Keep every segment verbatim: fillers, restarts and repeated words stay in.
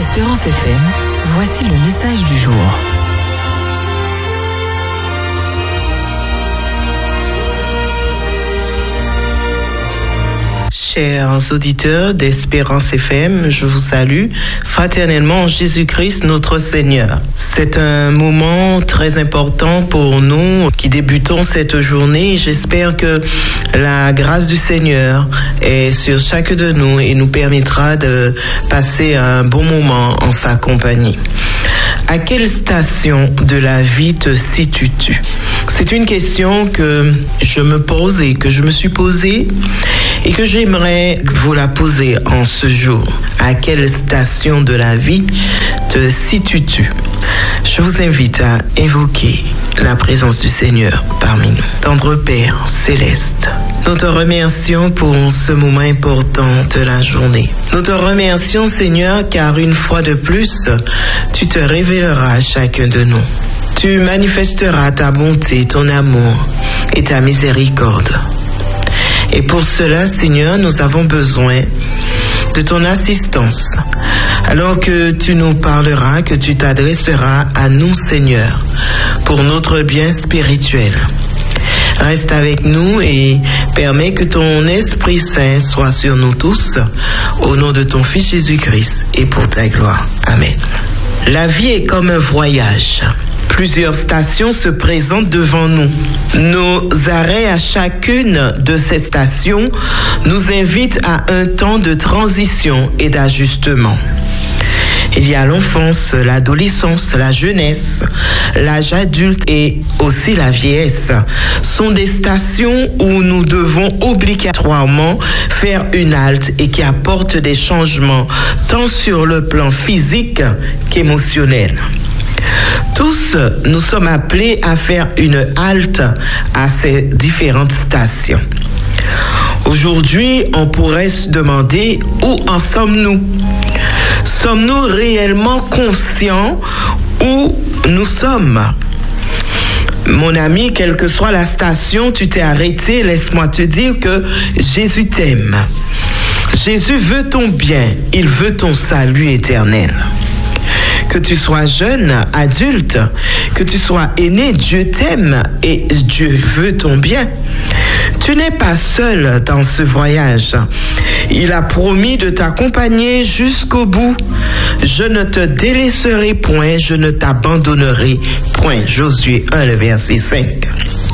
Espérance F M, voici le message du jour. Chers auditeurs d'Espérance F M, je vous salue fraternellement en Jésus-Christ notre Seigneur. C'est un moment très important pour nous qui débutons cette journée. J'espère que la grâce du Seigneur est sur chacun de nous et nous permettra de passer un bon moment en sa compagnie. À quelle station de la vie te situes-tu? C'est une question que je me pose et que je me suis posée et que j'aimerais vous la poser en ce jour. À quelle station de la vie te situes-tu? Je vous invite à évoquer la présence du Seigneur parmi nous. Tendre Père céleste, nous te remercions pour ce moment important de la journée. Nous te remercions, Seigneur, car une fois de plus, tu te révéleras à chacun de nous. Tu manifesteras ta bonté, ton amour et ta miséricorde. Et pour cela, Seigneur, nous avons besoin de ton assistance. Alors que tu nous parleras, que tu t'adresseras à nous, Seigneur, pour notre bien spirituel. Reste avec nous et permets que ton Esprit Saint soit sur nous tous, au nom de ton Fils Jésus-Christ et pour ta gloire. Amen. La vie est comme un voyage. Plusieurs stations se présentent devant nous. Nos arrêts à chacune de ces stations nous invitent à un temps de transition et d'ajustement. Il y a l'enfance, l'adolescence, la jeunesse, l'âge adulte et aussi la vieillesse. Sont des stations où nous devons obligatoirement faire une halte et qui apportent des changements tant sur le plan physique qu'émotionnel. Tous, nous sommes appelés à faire une halte à ces différentes stations. Aujourd'hui, on pourrait se demander où en sommes-nous? Sommes-nous réellement conscients où nous sommes? Mon ami, quelle que soit la station, tu t'es arrêté, laisse-moi te dire que Jésus t'aime. Jésus veut ton bien, il veut ton salut éternel. Que tu sois jeune, adulte, que tu sois aîné, Dieu t'aime et Dieu veut ton bien. Tu n'es pas seul dans ce voyage. Il a promis de t'accompagner jusqu'au bout. Je ne te délaisserai point, je ne t'abandonnerai point. Josué un, le verset cinq.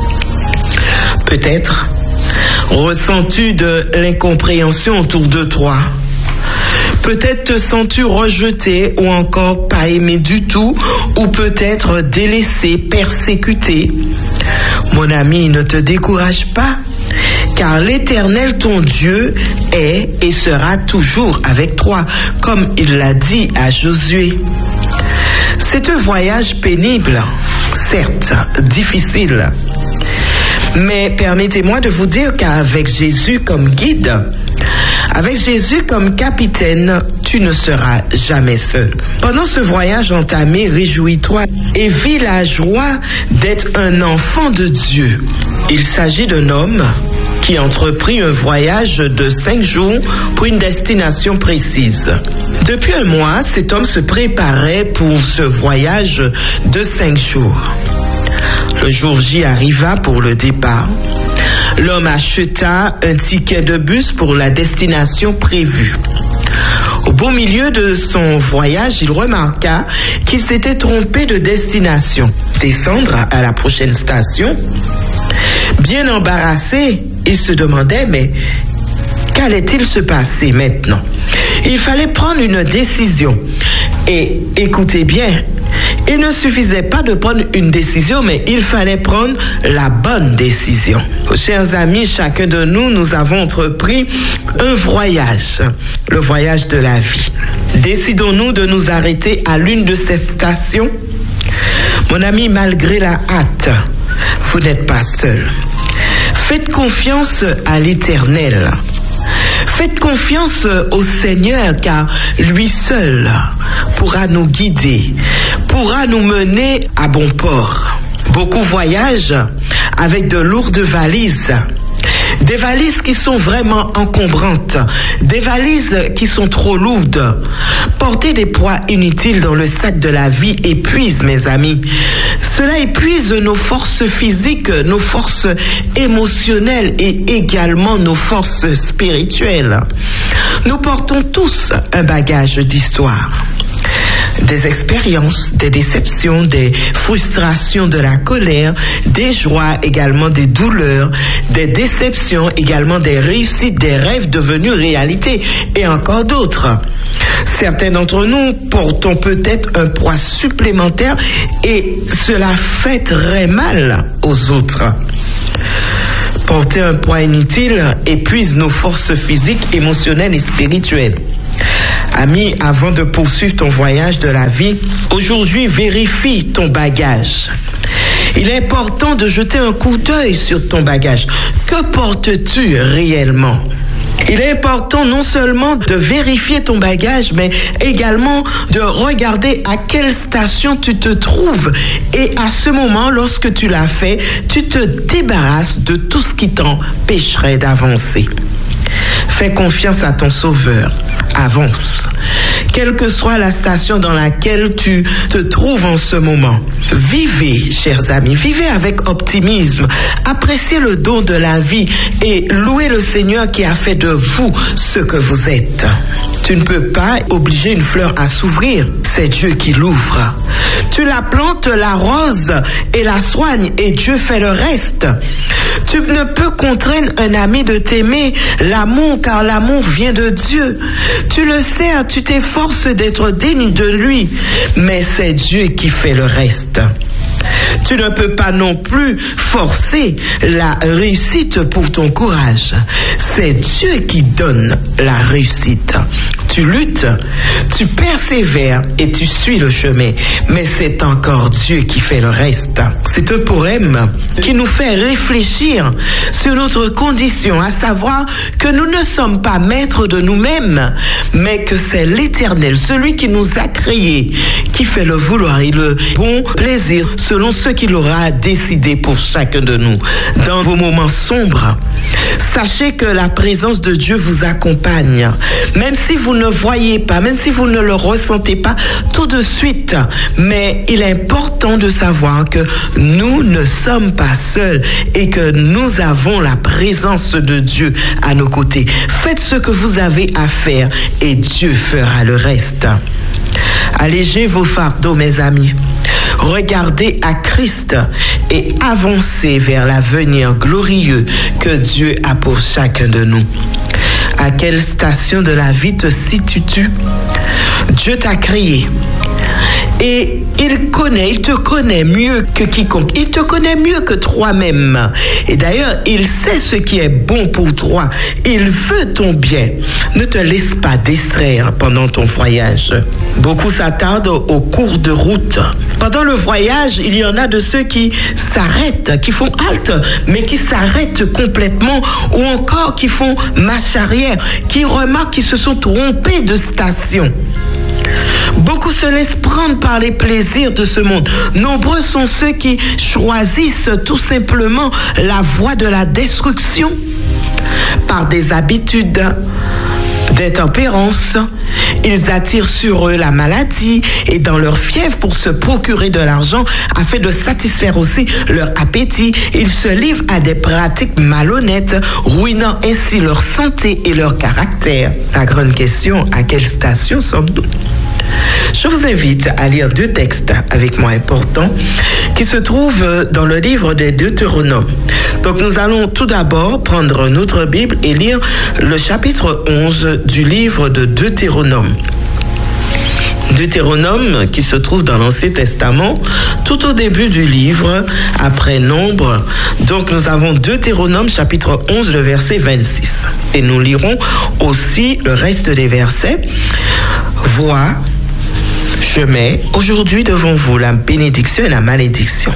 Peut-être ressens-tu de l'incompréhension autour de toi. Peut-être te sens-tu rejeté ou encore pas aimé du tout, ou peut-être délaissé, persécuté. Mon ami, ne te décourage pas, car l'Éternel, ton Dieu, est et sera toujours avec toi, comme il l'a dit à Josué. C'est un voyage pénible, certes, difficile. Mais permettez-moi de vous dire qu'avec Jésus comme guide, avec Jésus comme capitaine, tu ne seras jamais seul. Pendant ce voyage entamé, réjouis-toi et vis la joie d'être un enfant de Dieu. Il s'agit d'un homme qui entreprit un voyage de cinq jours pour une destination précise. Depuis un mois, cet homme se préparait pour ce voyage de cinq jours. Le jour J arriva pour le départ. L'homme acheta un ticket de bus pour la destination prévue. Au beau milieu de son voyage, il remarqua qu'il s'était trompé de destination. Descendre à la prochaine station. Bien embarrassé, il se demandait, mais qu'allait-il se passer maintenant? Il fallait prendre une décision. Et écoutez bien, il ne suffisait pas de prendre une décision, mais il fallait prendre la bonne décision. Chers amis, chacun de nous, nous avons entrepris un voyage, le voyage de la vie. Décidons-nous de nous arrêter à l'une de ces stations? Mon ami, malgré la hâte, vous n'êtes pas seul. Faites confiance à l'Éternel. Faites confiance au Seigneur, car lui seul pourra nous guider, pourra nous mener à bon port. Beaucoup voyagent avec de lourdes valises. Des valises qui sont vraiment encombrantes, des valises qui sont trop lourdes. Porter des poids inutiles dans le sac de la vie épuise, mes amis. Cela épuise nos forces physiques, nos forces émotionnelles et également nos forces spirituelles. Nous portons tous un bagage d'histoire. Des expériences, des déceptions, des frustrations, de la colère, des joies, également des douleurs, des déceptions, également des réussites, des rêves devenus réalité et encore d'autres. Certains d'entre nous portons peut-être un poids supplémentaire et cela fait très mal aux autres. Porter un poids inutile épuise nos forces physiques, émotionnelles et spirituelles. Ami, avant de poursuivre ton voyage de la vie, aujourd'hui vérifie ton bagage. Il est important de jeter un coup d'œil sur ton bagage. Que portes-tu réellement? Il est important non seulement de vérifier ton bagage, mais également de regarder à quelle station tu te trouves. Et à ce moment, lorsque tu l'as fait, tu te débarrasses de tout ce qui t'empêcherait d'avancer. Fais confiance à ton Sauveur. Avance. Quelle que soit la station dans laquelle tu te trouves en ce moment, vivez, chers amis, vivez avec optimisme, appréciez le don de la vie et louez le Seigneur qui a fait de vous ce que vous êtes. Tu ne peux pas obliger une fleur à s'ouvrir, c'est Dieu qui l'ouvre. Tu la plantes, l'arroses et la soignes et Dieu fait le reste. Tu ne peux contraindre un ami de t'aimer, l'amour, car l'amour vient de Dieu. Tu le sers, tu t'efforces d'être digne de lui, mais c'est Dieu qui fait le reste. Tu ne peux pas non plus forcer la réussite pour ton courage. C'est Dieu qui donne la réussite. Tu luttes, tu persévères et tu suis le chemin, mais c'est encore Dieu qui fait le reste. C'est un poème qui nous fait réfléchir sur notre condition, à savoir que nous ne sommes pas maîtres de nous-mêmes, mais que c'est l'Éternel, celui qui nous a créés, qui fait le vouloir et le bon plaisir selon ce qu'il aura décidé pour chacun de nous. Dans vos moments sombres, sachez que la présence de Dieu vous accompagne. Même si vous ne voyez pas, même si vous ne le ressentez pas tout de suite, mais il est important de savoir que nous ne sommes pas seuls et que nous avons la présence de Dieu à nos côtés. Faites ce que vous avez à faire et Dieu fera le reste. Allégez vos fardeaux, mes amis. Regardez à Christ et avancez vers l'avenir glorieux que Dieu a pour chacun de nous. À quelle station de la vie te situes-tu? Dieu t'a créé. Et il connaît, il te connaît mieux que quiconque. Il te connaît mieux que toi-même. Et d'ailleurs, il sait ce qui est bon pour toi. Il veut ton bien. Ne te laisse pas distraire pendant ton voyage. Beaucoup s'attardent au cours de route. Pendant le voyage, il y en a de ceux qui s'arrêtent, qui font halte, mais qui s'arrêtent complètement, ou encore qui font marche arrière, qui remarquent qu'ils se sont trompés de station. Beaucoup se laissent prendre par les plaisirs de ce monde. Nombreux sont ceux qui choisissent tout simplement la voie de la destruction par des habitudes d'intempérance. Ils attirent sur eux la maladie et dans leur fièvre pour se procurer de l'argent afin de satisfaire aussi leur appétit, ils se livrent à des pratiques malhonnêtes, ruinant ainsi leur santé et leur caractère. La grande question, à quelle station sommes-nous? Je vous invite à lire deux textes avec moi importants qui se trouvent dans le livre des Deutéronomes. Donc nous allons tout d'abord prendre notre Bible et lire le chapitre onze du livre de Deutéronome. Deutéronome qui se trouve dans l'Ancien Testament, tout au début du livre, après Nombre. Donc nous avons Deutéronome chapitre onze, le verset vingt-six. Et nous lirons aussi le reste des versets. Vois, je mets aujourd'hui devant vous la bénédiction et la malédiction.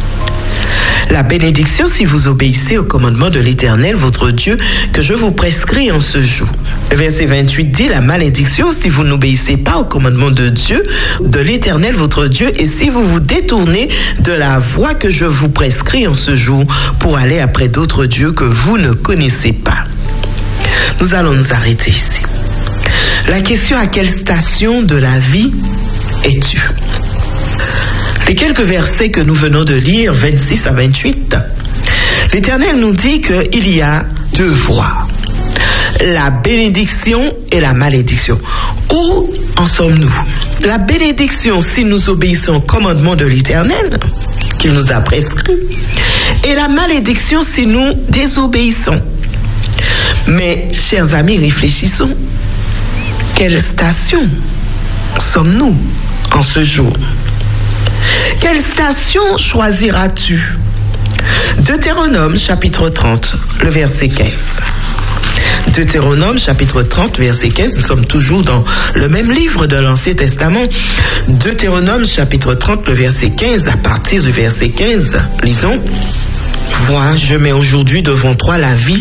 La bénédiction si vous obéissez au commandement de l'Éternel, votre Dieu, que je vous prescris en ce jour. Le verset vingt-huit dit la malédiction si vous n'obéissez pas au commandement de Dieu, de l'Éternel, votre Dieu, et si vous vous détournez de la voie que je vous prescris en ce jour pour aller après d'autres dieux que vous ne connaissez pas. Nous allons nous arrêter ici. La question: à quelle station de la vie es-tu? Les quelques versets que nous venons de lire, vingt-six à vingt-huit, l'Éternel nous dit qu'il y a deux voies, la bénédiction et la malédiction. Où en sommes-nous? La bénédiction, si nous obéissons au commandement de l'Éternel, qu'il nous a prescrit, et la malédiction, si nous désobéissons. Mais, chers amis, réfléchissons. Quelle station sommes-nous en ce jour? Quelle station choisiras-tu? Deutéronome chapitre trente, le verset quinze. Deutéronome chapitre trente, verset quinze, nous sommes toujours dans le même livre de l'Ancien Testament. Deutéronome chapitre trente, le verset quinze, à partir du verset quinze, lisons: Vois, je mets aujourd'hui devant toi la vie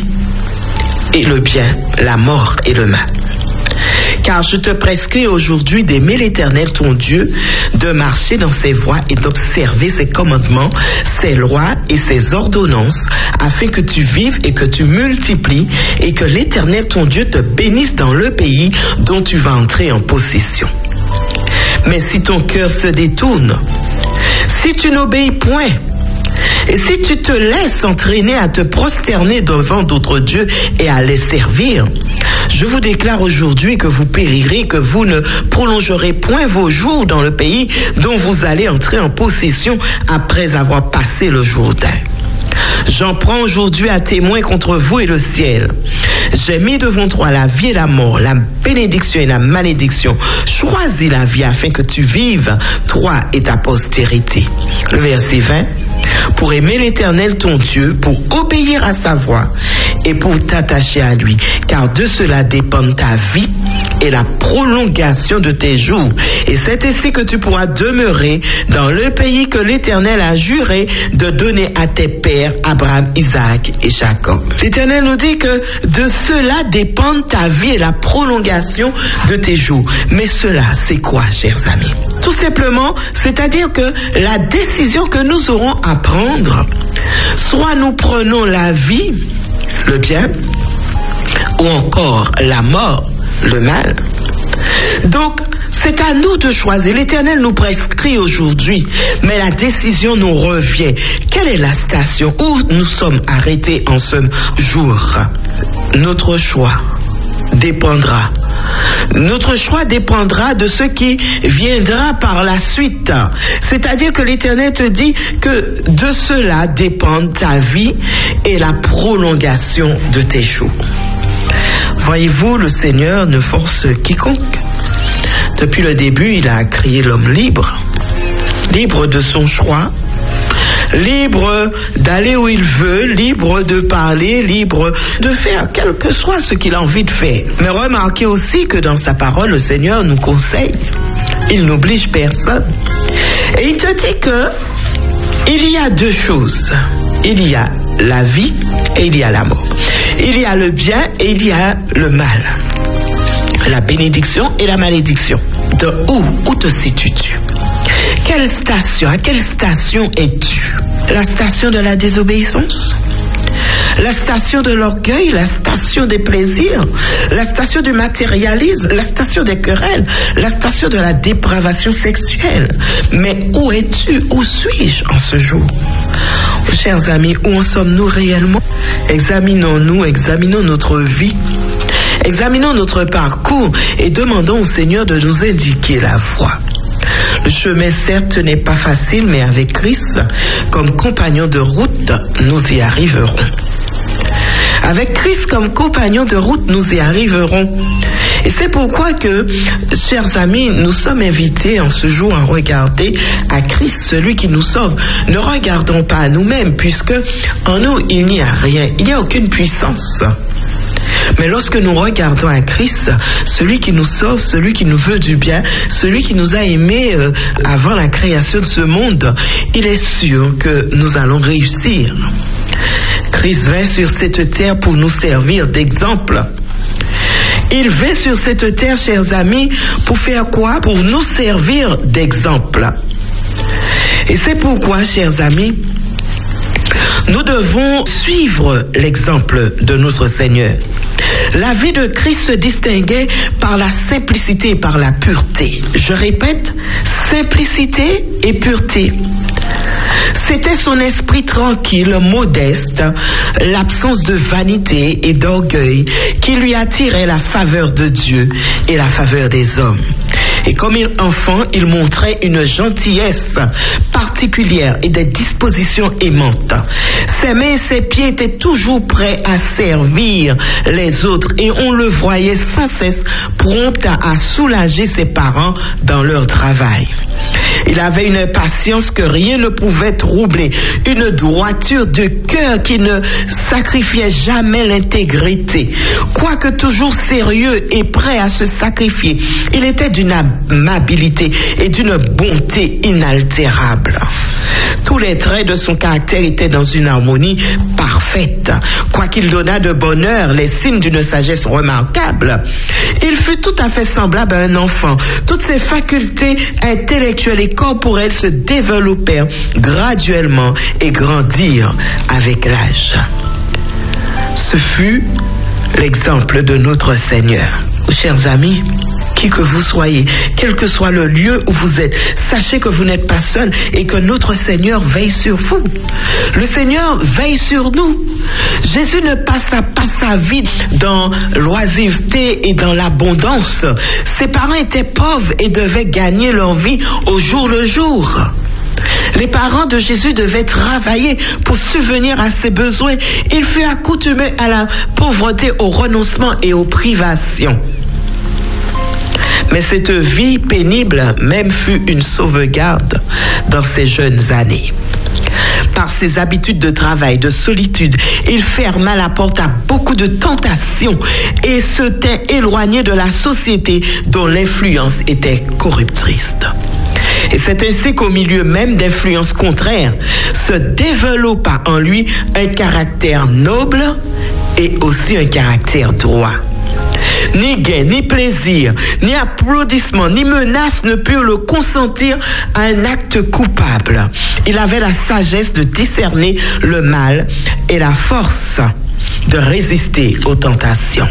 et le bien, la mort et le mal. Car je te prescris aujourd'hui d'aimer l'Éternel ton Dieu, de marcher dans ses voies et d'observer ses commandements, ses lois et ses ordonnances, afin que tu vives et que tu multiplies, et que l'Éternel ton Dieu te bénisse dans le pays dont tu vas entrer en possession. Mais si ton cœur se détourne, si tu n'obéis point, et si tu te laisses entraîner à te prosterner devant d'autres dieux et à les servir, je vous déclare aujourd'hui que vous périrez, que vous ne prolongerez point vos jours dans le pays dont vous allez entrer en possession après avoir passé le Jourdain. J'en prends aujourd'hui à témoin contre vous et le ciel. J'ai mis devant toi la vie et la mort, la bénédiction et la malédiction. Choisis la vie afin que tu vives, toi et ta postérité. Le verset vingt. Pour aimer l'Éternel ton Dieu, pour obéir à sa voix et pour t'attacher à lui, car de cela dépend ta vie et la prolongation de tes jours. Et c'est ainsi que tu pourras demeurer dans le pays que l'Éternel a juré de donner à tes pères, Abraham, Isaac et Jacob. L'Éternel nous dit que de cela dépend ta vie et la prolongation de tes jours. Mais cela, c'est quoi, chers amis? Tout simplement, c'est-à-dire que la décision que nous aurons à prendre, soit nous prenons la vie, le bien, ou encore la mort, le mal. Donc, c'est à nous de choisir. L'Éternel nous prescrit aujourd'hui, mais la décision nous revient. Quelle est la station où nous sommes arrêtés en ce jour? Notre choix dépendra. Notre choix dépendra de ce qui viendra par la suite. C'est-à-dire que l'Éternel te dit que de cela dépend ta vie et la prolongation de tes jours. Voyez-vous, le Seigneur ne force quiconque. Depuis le début, il a créé l'homme libre, libre de son choix, libre d'aller où il veut, libre de parler, libre de faire quel que soit ce qu'il a envie de faire. Mais remarquez aussi que dans sa parole, le Seigneur nous conseille. Il n'oblige personne. Et il te dit que il y a deux choses. Il y a la vie et il y a la mort. Il y a le bien et il y a le mal. La bénédiction et la malédiction. De où, où te situes-tu? Quelle station, à quelle station es-tu? La station de la désobéissance? La station de l'orgueil? La station des plaisirs? La station du matérialisme? La station des querelles? La station de la dépravation sexuelle? Mais où es-tu? Où suis-je en ce jour? Chers amis, où en sommes-nous réellement? Examinons-nous, examinons notre vie. Examinons notre parcours et demandons au Seigneur de nous indiquer la voie. Le chemin, certes, n'est pas facile, mais avec Christ, comme compagnon de route, nous y arriverons. Avec Christ comme compagnon de route, nous y arriverons. Et c'est pourquoi que, chers amis, nous sommes invités en ce jour à regarder à Christ, celui qui nous sauve. Ne regardons pas à nous-mêmes, puisque en nous, il n'y a rien, il n'y a aucune puissance. Mais lorsque nous regardons à Christ, celui qui nous sauve, celui qui nous veut du bien, celui qui nous a aimés euh, avant la création de ce monde, il est sûr que nous allons réussir. Christ vint sur cette terre pour nous servir d'exemple. Il vint sur cette terre, chers amis, pour faire quoi? Pour nous servir d'exemple. Et c'est pourquoi, chers amis, Nous devons suivre l'exemple de notre Seigneur. La vie de Christ se distinguait par la simplicité et par la pureté. Je répète, simplicité et pureté. C'était son esprit tranquille, modeste, l'absence de vanité et d'orgueil qui lui attirait la faveur de Dieu et la faveur des hommes. Et comme enfant, il montrait une gentillesse particulière et des dispositions aimantes. Ses mains et ses pieds étaient toujours prêts à servir les autres et on le voyait sans cesse prompt à soulager ses parents dans leur travail. Il avait une patience que rien ne pouvait troubler, une droiture de cœur qui ne sacrifiait jamais l'intégrité. Quoique toujours sérieux et prêt à se sacrifier, il était d'une amabilité et d'une bonté inaltérable. Tous les traits de son caractère étaient dans une harmonie parfaite. Quoiqu'il donnât de bonheur les signes d'une sagesse remarquable, il fut tout à fait semblable à un enfant. Toutes ses facultés intellectuelles et corporelles se développèrent graduellement et grandirent avec l'âge. Ce fut l'exemple de notre Seigneur. Chers amis, qui que vous soyez, quel que soit le lieu où vous êtes, sachez que vous n'êtes pas seul et que notre Seigneur veille sur vous. Le Seigneur veille sur nous. Jésus ne passa pas sa vie dans l'oisiveté et dans l'abondance. Ses parents étaient pauvres et devaient gagner leur vie au jour le jour. Les parents de Jésus devaient travailler pour subvenir à ses besoins. Il fut accoutumé à la pauvreté, au renoncement et aux privations. Mais cette vie pénible même fut une sauvegarde dans ses jeunes années. Par ses habitudes de travail, de solitude, il ferma la porte à beaucoup de tentations et se tint éloigné de la société dont l'influence était corruptrice. Et c'est ainsi qu'au milieu même d'influences contraires, se développa en lui un caractère noble et aussi un caractère droit. Ni gain, ni plaisir, ni applaudissement, ni menace ne purent le consentir à un acte coupable. Il avait la sagesse de discerner le mal et la force de résister aux tentations.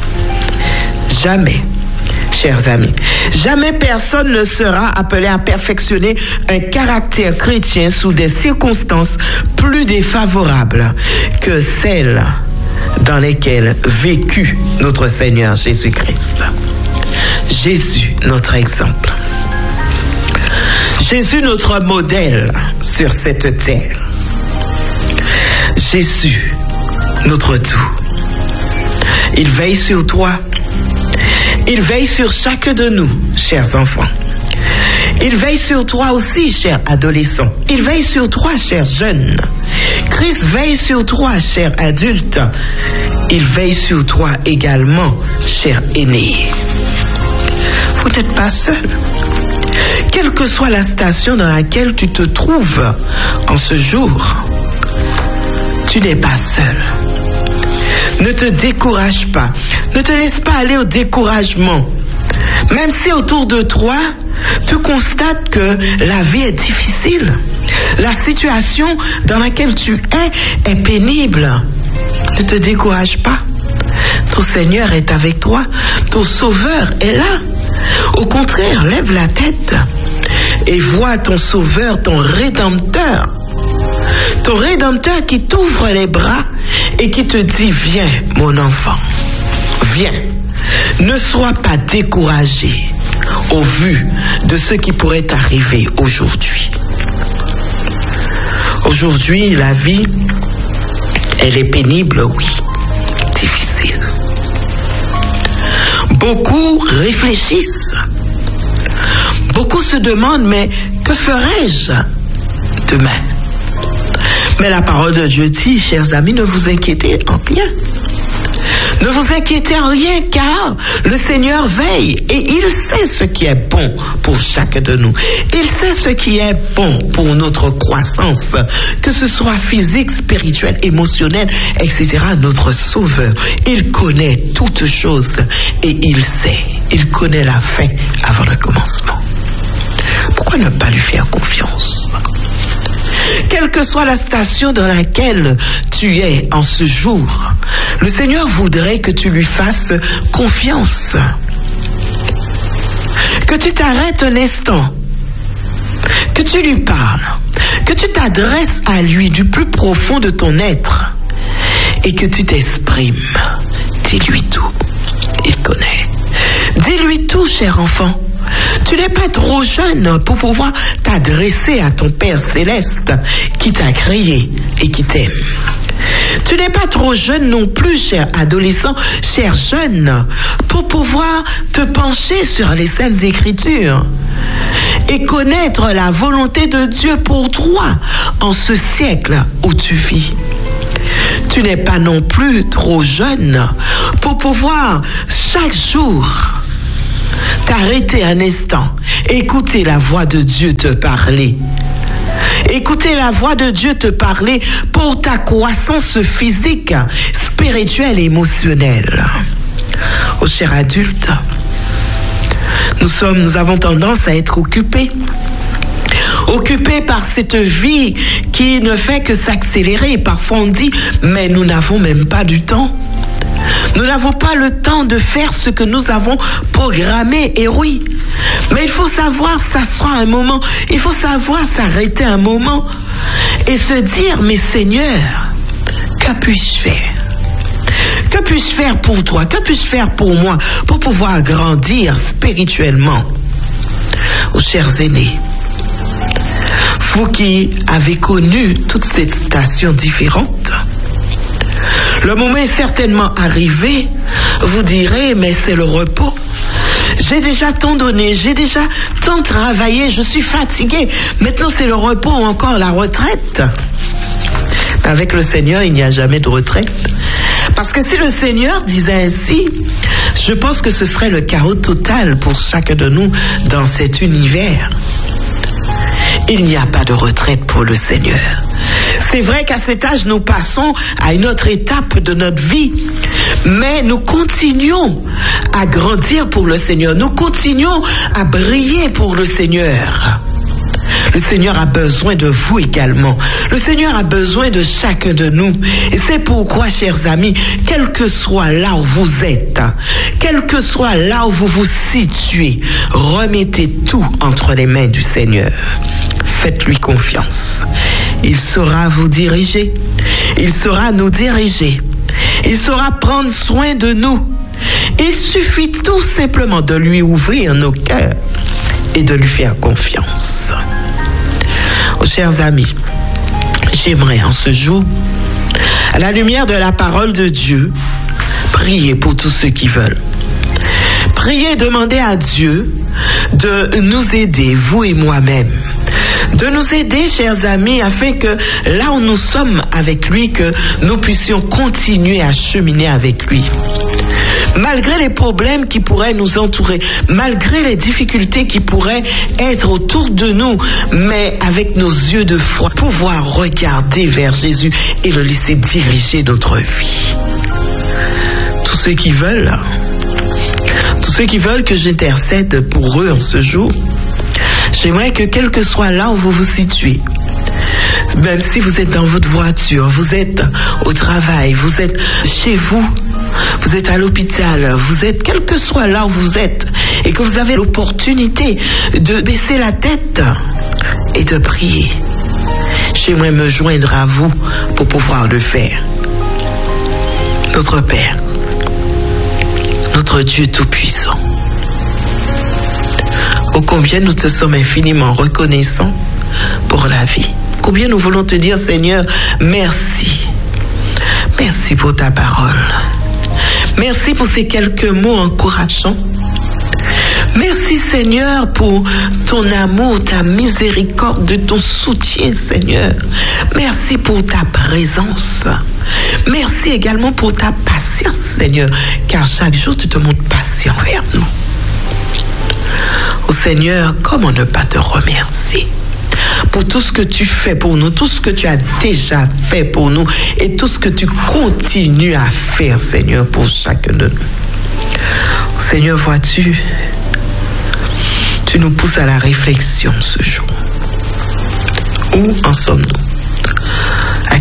Jamais, chers amis, jamais personne ne sera appelé à perfectionner un caractère chrétien sous des circonstances plus défavorables que celles dans lesquelles vécut notre Seigneur Jésus-Christ. Jésus, notre exemple. Jésus, notre modèle sur cette terre. Jésus, notre tout. Il veille sur toi. Il veille sur chacun de nous, chers enfants. Il veille sur toi aussi, cher adolescent. Il veille sur toi, cher jeune. Christ veille sur toi, cher adulte. Il veille sur toi également, cher aîné. Vous n'êtes pas seul. Quelle que soit la station dans laquelle tu te trouves en ce jour, tu n'es pas seul. Ne te décourage pas. Ne te laisse pas aller au découragement. Même si autour de toi, tu constates que la vie est difficile, la situation dans laquelle tu es est pénible, ne te décourage pas. Ton Seigneur est avec toi, ton Sauveur est là. Au contraire, lève la tête et vois ton Sauveur, ton Rédempteur. Ton Rédempteur qui t'ouvre les bras et qui te dit, viens mon enfant, viens. Ne sois pas découragé au vu de ce qui pourrait arriver aujourd'hui. Aujourd'hui, la vie, elle est pénible, oui, difficile. Beaucoup réfléchissent. Beaucoup se demandent, mais que ferai-je demain? Mais la parole de Dieu dit, chers amis, ne vous inquiétez en rien. Ne vous inquiétez en rien, car le Seigneur veille et il sait ce qui est bon pour chacun de nous. Il sait ce qui est bon pour notre croissance, que ce soit physique, spirituelle, émotionnelle, et cetera. Notre Sauveur, il connaît toutes choses et il sait, il connaît la fin avant le commencement. Pourquoi ne pas lui faire confiance? Quel quelle que soit la station dans laquelle tu es en ce jour, le Seigneur voudrait que tu lui fasses confiance. Que tu t'arrêtes un instant, que tu lui parles, que tu t'adresses à lui du plus profond de ton être et que tu t'exprimes. Dis-lui tout, il connaît. Dis-lui tout, cher enfant. Tu n'es pas trop jeune pour pouvoir t'adresser à ton Père céleste qui t'a créé et qui t'aime. Tu n'es pas trop jeune non plus, cher adolescent, cher jeune, pour pouvoir te pencher sur les Saintes Écritures et connaître la volonté de Dieu pour toi en ce siècle où tu vis. Tu n'es pas non plus trop jeune pour pouvoir chaque jour t'arrêter un instant, écouter la voix de Dieu te parler. Écouter la voix de Dieu te parler pour ta croissance physique, spirituelle et émotionnelle. Ô chers adultes, nous sommes, nous avons tendance à être occupés. Occupés par cette vie qui ne fait que s'accélérer. Parfois on dit, mais nous n'avons même pas du temps. Nous n'avons pas le temps de faire ce que nous avons programmé, et oui. Mais il faut savoir s'asseoir un moment, il faut savoir s'arrêter un moment et se dire, mais Seigneur, que puis-je faire? Que puis-je faire pour toi? Que puis-je faire pour moi pour pouvoir grandir spirituellement? Aux chers aînés, vous qui avez connu toutes ces stations différentes, le moment est certainement arrivé, vous direz, mais c'est le repos. J'ai déjà tant donné, j'ai déjà tant travaillé, je suis fatigué. Maintenant c'est le repos ou encore la retraite. Avec le Seigneur, il n'y a jamais de retraite. Parce que si le Seigneur disait ainsi, je pense que ce serait le chaos total pour chacun de nous dans cet univers. Il n'y a pas de retraite pour le Seigneur. C'est vrai qu'à cet âge, nous passons à une autre étape de notre vie, mais nous continuons à grandir pour le Seigneur. Nous continuons à briller pour le Seigneur. Le Seigneur a besoin de vous également. Le Seigneur a besoin de chacun de nous. Et c'est pourquoi, chers amis, quel que soit là où vous êtes, quel que soit là où vous vous situez, remettez tout entre les mains du Seigneur. Faites-lui confiance. Il saura vous diriger. Il saura nous diriger. Il saura prendre soin de nous. Il suffit tout simplement de lui ouvrir nos cœurs et de lui faire confiance. Oh, chers amis, j'aimerais en ce jour, à la lumière de la parole de Dieu, prier pour tous ceux qui veulent. Priez, demandez à Dieu de nous aider, vous et moi-même. De nous aider, chers amis, afin que là où nous sommes avec lui, que nous puissions continuer à cheminer avec lui. Malgré les problèmes qui pourraient nous entourer, malgré les difficultés qui pourraient être autour de nous, mais avec nos yeux de foi, pouvoir regarder vers Jésus et le laisser diriger notre vie. Tous ceux qui veulent, tous ceux qui veulent que j'intercède pour eux en ce jour, j'aimerais que quel que soit là où vous vous situez, même si vous êtes dans votre voiture, vous êtes au travail, vous êtes chez vous, vous êtes à l'hôpital, vous êtes, quel que soit là où vous êtes, et que vous avez l'opportunité de baisser la tête et de prier, j'aimerais me joindre à vous pour pouvoir le faire. Notre Père, notre Dieu Tout-Puissant, ô combien nous te sommes infiniment reconnaissants pour la vie. Combien nous voulons te dire, Seigneur, merci. Merci pour ta parole. Merci pour ces quelques mots encourageants. Merci, Seigneur, pour ton amour, ta miséricorde, ton soutien, Seigneur. Merci pour ta présence. Merci également pour ta patience, Seigneur, car chaque jour tu te montres patient vers nous. Oh Seigneur, comment ne pas te remercier pour tout ce que tu fais pour nous, tout ce que tu as déjà fait pour nous et tout ce que tu continues à faire, Seigneur, pour chacun de nous. Seigneur, vois-tu, tu nous pousses à la réflexion ce jour. Où en sommes-nous?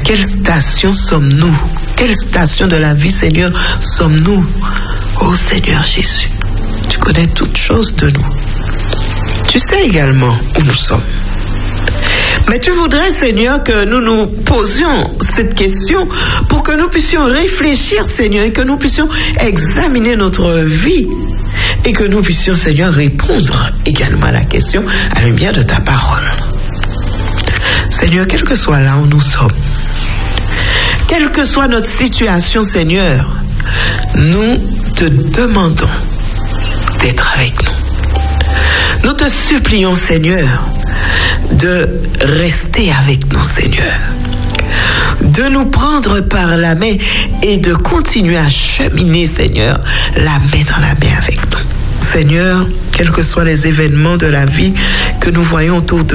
quelle station sommes-nous? Quelle station de la vie, Seigneur, sommes-nous? Oh Seigneur Jésus, tu connais toutes choses de nous. Tu sais également où nous sommes. Mais tu voudrais, Seigneur, que nous nous posions cette question pour que nous puissions réfléchir, Seigneur, et que nous puissions examiner notre vie et que nous puissions, Seigneur, répondre également à la question à la lumière de ta parole. Seigneur, quel que soit là où nous sommes, quelle que soit notre situation, Seigneur, nous te demandons d'être avec nous. Nous te supplions, Seigneur, de rester avec nous, Seigneur, de nous prendre par la main et de continuer à cheminer, Seigneur, la main dans la main avec nous. Seigneur, quels que soient les événements de la vie que nous voyons autour de